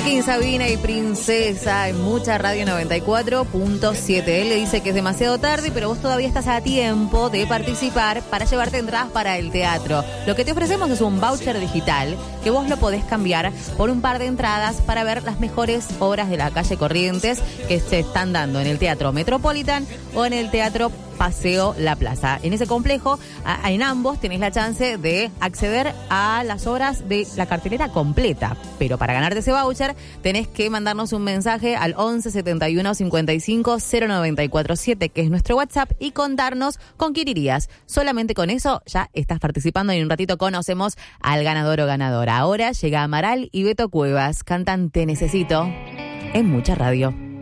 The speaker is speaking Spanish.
Joaquín Sabina y Princesa en Mucha Radio 94.7. Él le dice que es demasiado tarde, pero vos todavía estás a tiempo de participar para llevarte entradas para el teatro. Lo que te ofrecemos es un voucher digital que vos lo podés cambiar por un par de entradas para ver las mejores obras de la calle Corrientes que se están dando en el Teatro Metropolitan o en el Teatro Paseo La Plaza. En ese complejo, en ambos tenés la chance de acceder a las obras de la cartelera completa. Pero para ganarte ese voucher tenés que mandarnos un mensaje al 11 71 55 0947, que es nuestro WhatsApp, y contarnos con quién irías. Solamente con eso ya estás participando y en un ratito conocemos al ganador o ganadora. Ahora llega Amaral y Beto Cuevas. Cantan Te Necesito en Mucha Radio.